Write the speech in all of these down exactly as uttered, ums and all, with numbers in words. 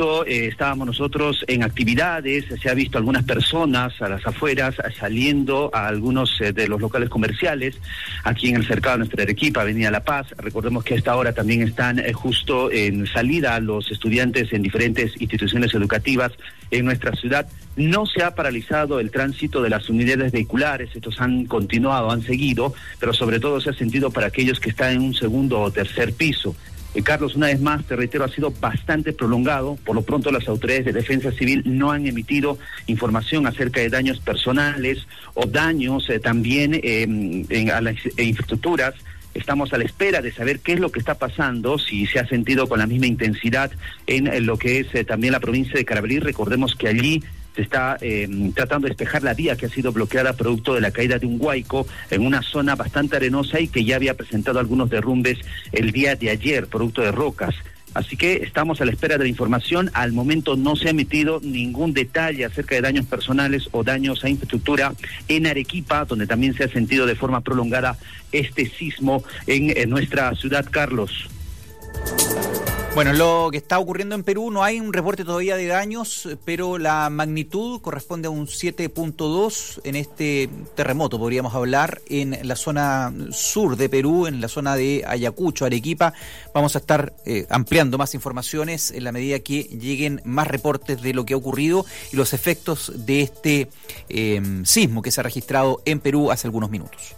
justo eh, estábamos nosotros en actividades, se ha visto algunas personas a las afueras saliendo a algunos eh, de los locales comerciales aquí en el cercado de nuestra Arequipa, Avenida La Paz. Recordemos que a esta hora también están eh, justo en salida los estudiantes en diferentes instituciones educativas en nuestra ciudad. No se ha paralizado el tránsito de las unidades vehiculares, estos han continuado, han seguido, pero sobre todo se ha sentido para aquellos que están en un segundo o tercer piso. Eh, Carlos, una vez más, te reitero, ha sido bastante prolongado. Por lo pronto, las autoridades de defensa civil no han emitido información acerca de daños personales o daños eh, también eh, en, a las eh, infraestructuras. Estamos a la espera de saber qué es lo que está pasando, si se ha sentido con la misma intensidad en, en lo que es eh, también la provincia de Carabalí. Recordemos que allí se está eh, tratando de despejar la vía que ha sido bloqueada producto de la caída de un huaico en una zona bastante arenosa y que ya había presentado algunos derrumbes el día de ayer, producto de rocas. Así que estamos a la espera de la información. Al momento no se ha emitido ningún detalle acerca de daños personales o daños a infraestructura en Arequipa, donde también se ha sentido de forma prolongada este sismo en, en nuestra ciudad, Carlos. Bueno, lo que está ocurriendo en Perú, no hay un reporte todavía de daños, pero la magnitud corresponde a un siete punto dos en este terremoto, podríamos hablar, en la zona sur de Perú, en la zona de Ayacucho, Arequipa. Vamos a estar eh, ampliando más informaciones en la medida que lleguen más reportes de lo que ha ocurrido y los efectos de este eh, sismo que se ha registrado en Perú hace algunos minutos.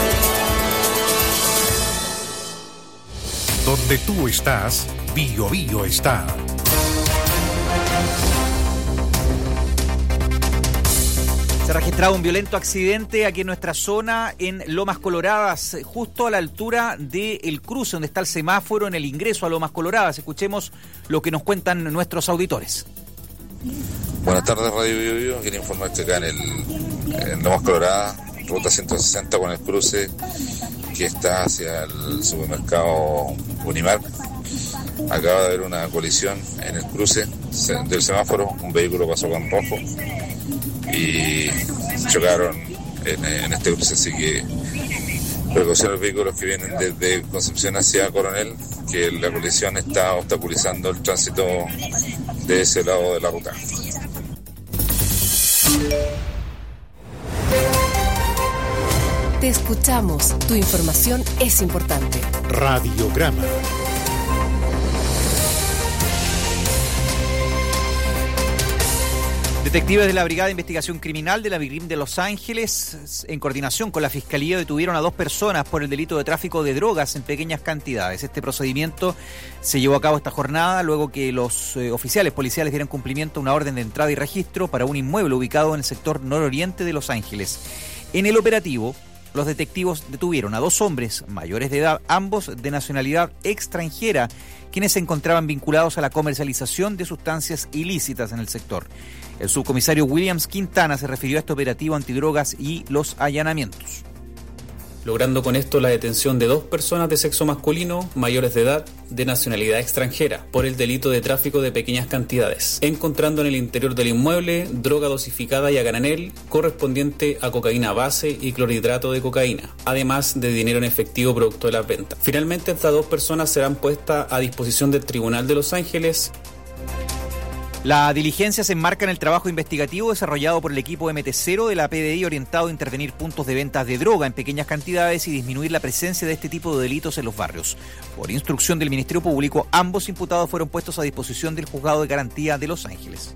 Donde tú estás, Bio Bio está. Se ha registrado un violento accidente aquí en nuestra zona, en Lomas Coloradas, justo a la altura del cruce donde está el semáforo en el ingreso a Lomas Coloradas. Escuchemos lo que nos cuentan nuestros auditores. Buenas tardes, Radio Bio Bio. Quiero informar que acá en, el, en Lomas Coloradas, ruta ciento sesenta con el cruce que está hacia el supermercado Unimark, acaba de haber una colisión en el cruce del semáforo. Un vehículo pasó con rojo y chocaron en, en este cruce, así que precaución a los vehículos que vienen desde Concepción hacia Coronel, que la colisión está obstaculizando el tránsito de ese lado de la ruta. Te escuchamos, tu información es importante. Radiograma. Detectives de la Brigada de Investigación Criminal de la BICRIM de Los Ángeles, en coordinación con la Fiscalía, detuvieron a dos personas por el delito de tráfico de drogas en pequeñas cantidades. Este procedimiento se llevó a cabo esta jornada luego que los eh, oficiales policiales dieran cumplimiento a una orden de entrada y registro para un inmueble ubicado en el sector nororiente de Los Ángeles. En el operativo, los detectivos detuvieron a dos hombres mayores de edad, ambos de nacionalidad extranjera, quienes se encontraban vinculados a la comercialización de sustancias ilícitas en el sector. El subcomisario Williams Quintana se refirió a este operativo antidrogas y los allanamientos, logrando con esto la detención de dos personas de sexo masculino, mayores de edad, de nacionalidad extranjera, por el delito de tráfico de pequeñas cantidades, encontrando en el interior del inmueble droga dosificada y a granel correspondiente a cocaína base y clorhidrato de cocaína, además de dinero en efectivo producto de la venta. Finalmente, estas dos personas serán puestas a disposición del Tribunal de Los Ángeles. La diligencia se enmarca en el trabajo investigativo desarrollado por el equipo eme te cero de la pe de i orientado a intervenir puntos de ventas de droga en pequeñas cantidades y disminuir la presencia de este tipo de delitos en los barrios. Por instrucción del Ministerio Público, ambos imputados fueron puestos a disposición del Juzgado de Garantía de Los Ángeles.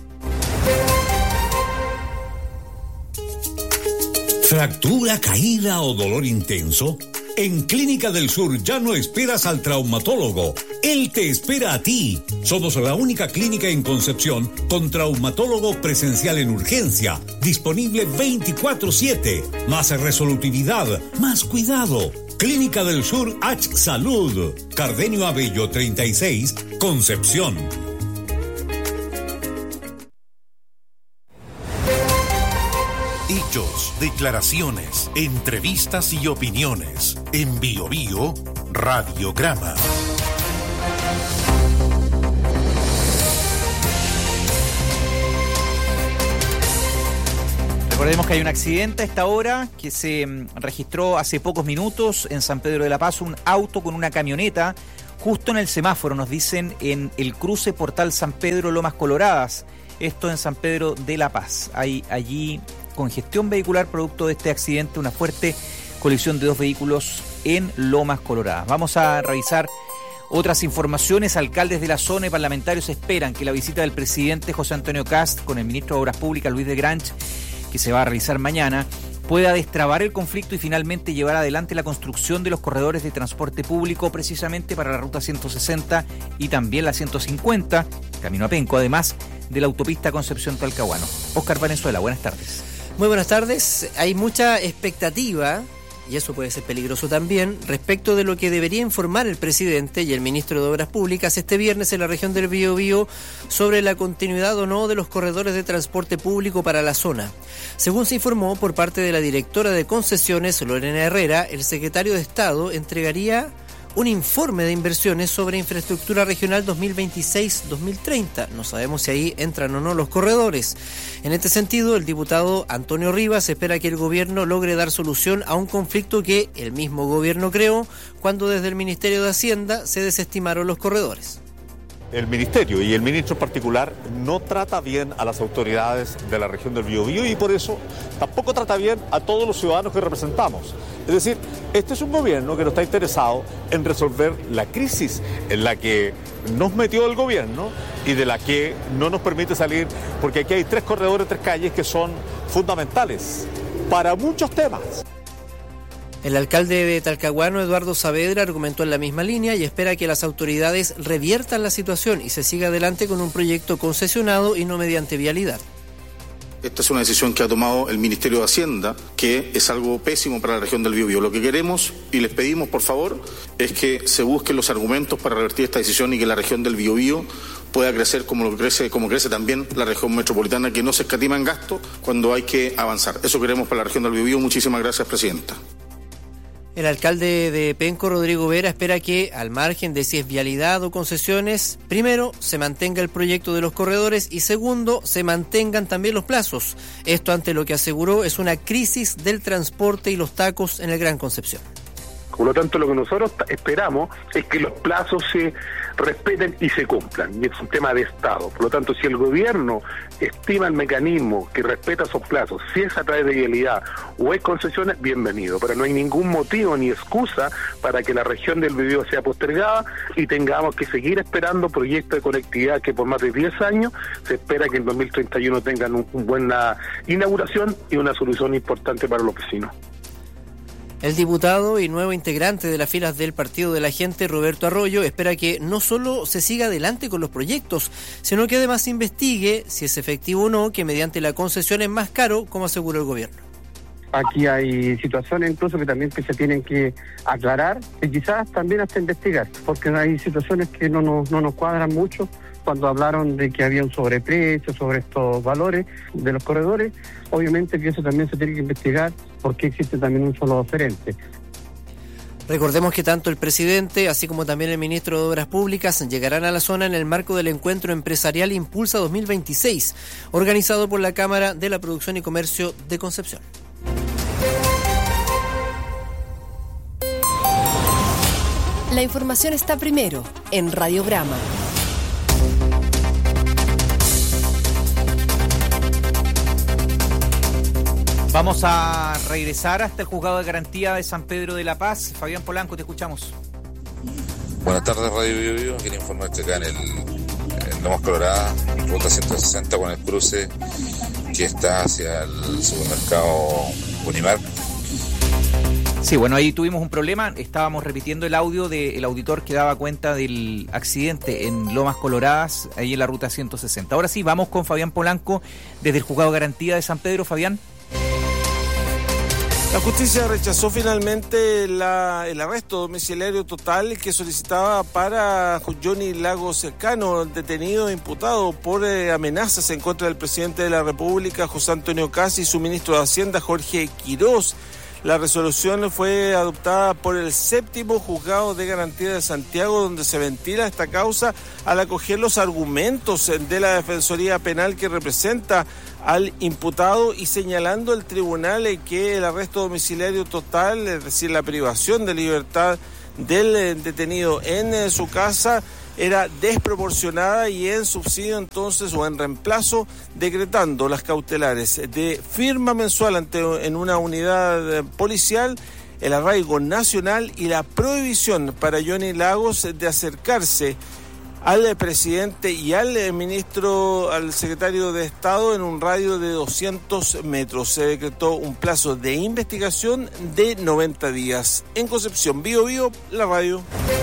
¿Fractura, caída o dolor intenso? En Clínica del Sur ya no esperas al traumatólogo. Él te espera a ti. Somos la única clínica en Concepción con traumatólogo presencial en urgencia, disponible veinticuatro siete. Más resolutividad, más cuidado. Clínica del Sur H Salud. Cardenio Abello treinta y seis, Concepción. Hechos, declaraciones, entrevistas y opiniones. En Bio Bio, Radiograma. Recordemos que hay un accidente a esta hora que se registró hace pocos minutos en San Pedro de la Paz. Un auto con una camioneta justo en el semáforo, nos dicen, en el cruce Portal San Pedro Lomas Coloradas, esto en San Pedro de la Paz. Hay allí congestión vehicular producto de este accidente, una fuerte colisión de dos vehículos en Lomas Coloradas. Vamos a revisar otras informaciones. Alcaldes de la zona y parlamentarios esperan que la visita del presidente José Antonio Kast con el ministro de Obras Públicas Luis de Granch, que se va a realizar mañana, pueda destrabar el conflicto y finalmente llevar adelante la construcción de los corredores de transporte público precisamente para la ruta ciento sesenta y también la ciento cincuenta, camino a Penco, además de la autopista Concepción Talcahuano. Óscar Valenzuela, buenas tardes. Muy buenas tardes. Hay mucha expectativa, y eso puede ser peligroso también, respecto de lo que debería informar el presidente y el ministro de Obras Públicas este viernes en la región del Biobío sobre la continuidad o no de los corredores de transporte público para la zona. Según se informó por parte de la directora de concesiones, Lorena Herrera, el secretario de Estado entregaría un informe de inversiones sobre infraestructura regional dos mil veintiséis dos mil treinta. No sabemos si ahí entran o no los corredores. En este sentido, el diputado Antonio Rivas espera que el gobierno logre dar solución a un conflicto que el mismo gobierno creó cuando desde el Ministerio de Hacienda se desestimaron los corredores. El ministerio y el ministro en particular no trata bien a las autoridades de la región del Biobío y por eso tampoco trata bien a todos los ciudadanos que representamos. Es decir, este es un gobierno que no está interesado en resolver la crisis en la que nos metió el gobierno y de la que no nos permite salir, porque aquí hay tres corredores, tres calles que son fundamentales para muchos temas. El alcalde de Talcahuano, Eduardo Saavedra, argumentó en la misma línea y espera que las autoridades reviertan la situación y se siga adelante con un proyecto concesionado y no mediante vialidad. Esta es una decisión que ha tomado el Ministerio de Hacienda, que es algo pésimo para la región del Biobío. Lo que queremos y les pedimos, por favor, es que se busquen los argumentos para revertir esta decisión y que la región del Biobío pueda crecer como lo crece, como crece también la región metropolitana, que no se escatima en gasto cuando hay que avanzar. Eso queremos para la región del Biobío. Muchísimas gracias, presidenta. El alcalde de Penco, Rodrigo Vera, espera que, al margen de si es vialidad o concesiones, primero, se mantenga el proyecto de los corredores y segundo, se mantengan también los plazos. Esto ante lo que aseguró es una crisis del transporte y los tacos en el Gran Concepción. Por lo tanto, lo que nosotros esperamos es que los plazos se respeten y se cumplan, y es un tema de Estado. Por lo tanto, si el gobierno estima el mecanismo que respeta esos plazos, si es a través de vialidad o es concesiones, bienvenido, pero no hay ningún motivo ni excusa para que la región del Biobío sea postergada y tengamos que seguir esperando proyectos de conectividad que por más de diez años se espera que en dos mil treinta y uno tengan una un buena inauguración y una solución importante para los vecinos. El diputado y nuevo integrante de las filas del Partido de la Gente, Roberto Arroyo, espera que no solo se siga adelante con los proyectos, sino que además se investigue si es efectivo o no que mediante la concesión es más caro, como aseguró el gobierno. Aquí hay situaciones incluso que también que se tienen que aclarar y quizás también hasta investigar, porque hay situaciones que no nos, no nos cuadran mucho. Cuando hablaron de que había un sobreprecio sobre estos valores de los corredores, obviamente que eso también se tiene que investigar porque existe también un solo oferente. Recordemos que tanto el presidente, así como también el ministro de Obras Públicas, llegarán a la zona en el marco del encuentro empresarial Impulsa dos mil veintiséis, organizado por la Cámara de la Producción y Comercio de Concepción. La información está primero en Radiograma. Vamos a regresar hasta el Juzgado de Garantía de San Pedro de la Paz. Fabián Polanco, te escuchamos. Buenas tardes, Radio Biobío. Quiero informar que acá en el en Lomas Colorada, ruta ciento sesenta con el cruce que está hacia el supermercado Unimark. Sí, bueno, ahí tuvimos un problema. Estábamos repitiendo el audio del auditor que daba cuenta del accidente en Lomas Coloradas, ahí en la ruta ciento sesenta. Ahora sí, vamos con Fabián Polanco desde el Juzgado de Garantía de San Pedro. Fabián. La justicia rechazó finalmente la, el arresto domiciliario total que solicitaba para Johnny Lagos Cano, detenido e imputado por eh, amenazas en contra del presidente de la República, José Antonio Kast, y su ministro de Hacienda, Jorge Quirós. La resolución fue adoptada por el séptimo Juzgado de Garantía de Santiago, donde se ventila esta causa al acoger los argumentos de la Defensoría Penal que representa al imputado y señalando el tribunal que el arresto domiciliario total, es decir, la privación de libertad del eh, detenido en eh, su casa era desproporcionada y en subsidio entonces o en reemplazo decretando las cautelares de firma mensual ante en una unidad eh, policial, el arraigo nacional y la prohibición para Johnny Lagos de acercarse al presidente y al ministro, al secretario de Estado en un radio de doscientos metros. Se decretó un plazo de investigación de noventa días. En Concepción, Bío Bío, la radio.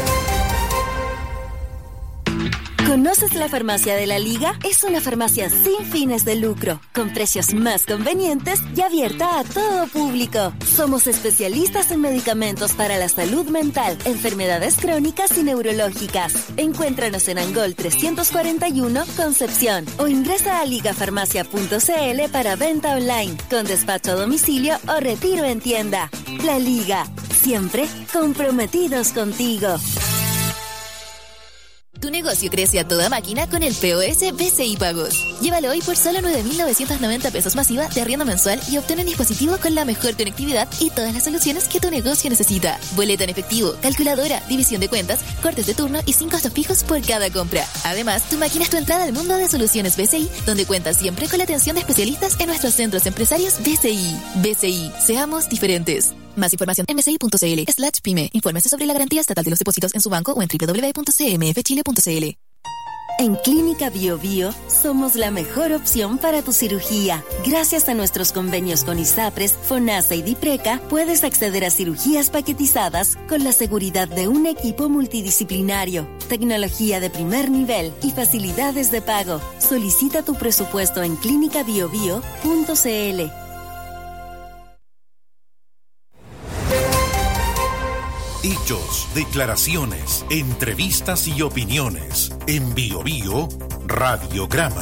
¿Conoces la Farmacia de la Liga? Es una farmacia sin fines de lucro, con precios más convenientes y abierta a todo público. Somos especialistas en medicamentos para la salud mental, enfermedades crónicas y neurológicas. Encuéntranos en Angol trescientos cuarenta y uno, Concepción, o ingresa a ligafarmacia punto c l para venta online, con despacho a domicilio o retiro en tienda. La Liga, siempre comprometidos contigo. Tu negocio crece a toda máquina con el P O S B C I Pagos. Llévalo hoy por solo nueve mil novecientos noventa pesos masiva de arriendo mensual y obtén un dispositivo con la mejor conectividad y todas las soluciones que tu negocio necesita. Boleta en efectivo, calculadora, división de cuentas, cortes de turno y sin costos fijos por cada compra. Además, tu máquina es tu entrada al mundo de soluciones B C I, donde cuentas siempre con la atención de especialistas en nuestros centros empresarios B C I. B C I, seamos diferentes. Más información en bci.cl slash pyme. Infórmese sobre la garantía estatal de los depósitos en su banco o en doble u doble u doble u punto c m f chile punto c l. En Clínica Bio Bio somos la mejor opción para tu cirugía. Gracias a nuestros convenios con ISAPRES, FONASA y DIPRECA, puedes acceder a cirugías paquetizadas con la seguridad de un equipo multidisciplinario, tecnología de primer nivel y facilidades de pago. Solicita tu presupuesto en clínica bio bio punto c l. Hechos, declaraciones, entrevistas y opiniones. En Bío Bío, Radiograma.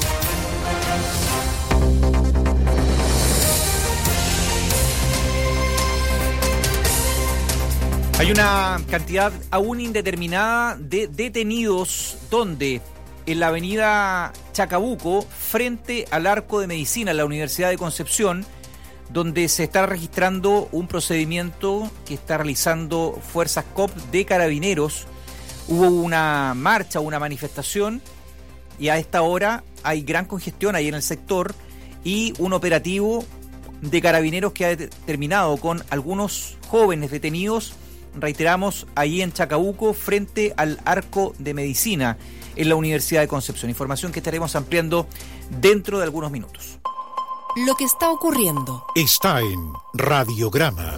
Hay una cantidad aún indeterminada de detenidos donde en la avenida Chacabuco, frente al Arco de Medicina, en la Universidad de Concepción, donde se está registrando un procedimiento que está realizando Fuerzas C O P de Carabineros. Hubo una marcha, una manifestación, y a esta hora hay gran congestión ahí en el sector y un operativo de Carabineros que ha terminado con algunos jóvenes detenidos, reiteramos, ahí en Chacabuco, frente al Arco de Medicina, en la Universidad de Concepción. Información que estaremos ampliando dentro de algunos minutos. Lo que está ocurriendo está en Radiograma.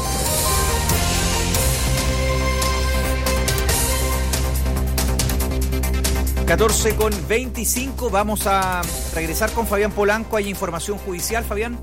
catorce con veinticinco, vamos a regresar con Fabián Polanco. Hay información judicial, Fabián.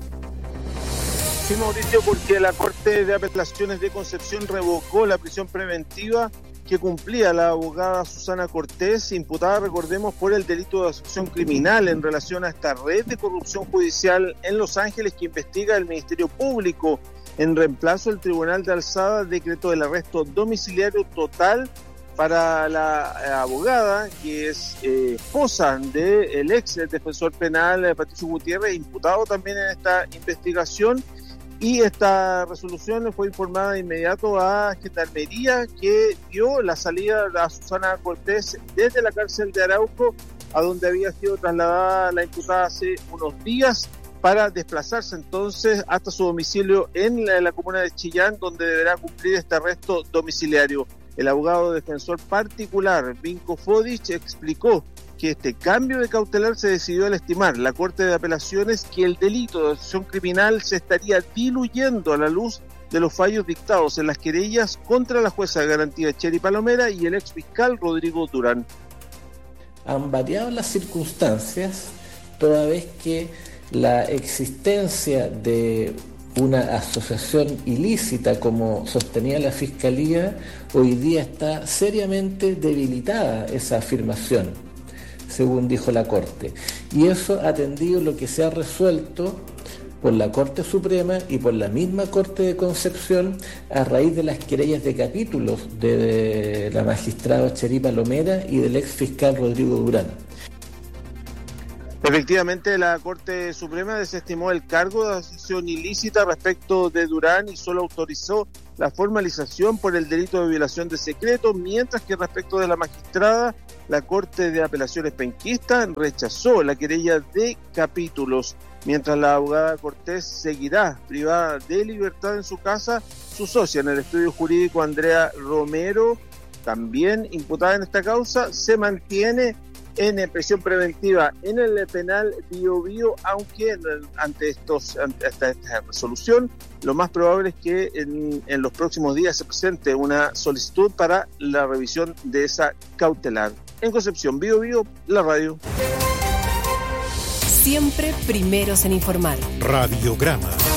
Sí, Mauricio, porque la Corte de Apelaciones de Concepción revocó la prisión preventiva que cumplía la abogada Susana Cortés, imputada, recordemos, por el delito de asociación criminal en relación a esta red de corrupción judicial en Los Ángeles que investiga el Ministerio Público. En reemplazo, el Tribunal de Alzada decretó el arresto domiciliario total para la abogada, que es eh, esposa del ex defensor penal Patricio Gutiérrez, imputado también en esta investigación. Y esta resolución fue informada de inmediato a Gendarmería, que dio la salida a Susana Cortés desde la cárcel de Arauco, a donde había sido trasladada la imputada hace unos días, para desplazarse entonces hasta su domicilio en la, en la comuna de Chillán, donde deberá cumplir este arresto domiciliario. El abogado defensor particular, Vinko Fodich, explicó que este cambio de cautelar se decidió al estimar la Corte de Apelaciones que el delito de asociación criminal se estaría diluyendo a la luz de los fallos dictados en las querellas contra la jueza de garantía Cheri Palomera y el ex fiscal Rodrigo Durán. Han variado las circunstancias, toda vez que la existencia de una asociación ilícita, como sostenía la Fiscalía, hoy día está seriamente debilitada esa afirmación, según dijo la Corte. Y eso ha atendido lo que se ha resuelto por la Corte Suprema y por la misma Corte de Concepción a raíz de las querellas de capítulos de, de la magistrada Cheri Palomera y del ex fiscal Rodrigo Durán. Efectivamente, la Corte Suprema desestimó el cargo de asociación ilícita respecto de Durán y solo autorizó la formalización por el delito de violación de secreto, mientras que respecto de la magistrada, la Corte de Apelaciones penquista rechazó la querella de capítulos, mientras la abogada Cortés seguirá privada de libertad en su casa. Su socia en el estudio jurídico, Andrea Romero, también imputada en esta causa, se mantiene en prisión preventiva en el penal Bío Bío, aunque ante estos ante esta, esta resolución lo más probable es que en, en los próximos días se presente una solicitud para la revisión de esa cautelar. En Concepción, Bío Bío, la radio. Siempre primeros en informar. Radiograma.